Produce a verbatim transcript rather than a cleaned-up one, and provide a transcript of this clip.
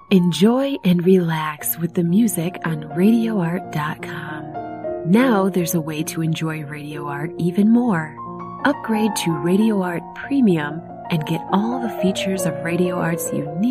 Enjoy and relax with the music on radio art dot com. Now there's a way to enjoy Radio Art even more. Upgrade to Radio Art Premium and get all the features of Radio Art's unique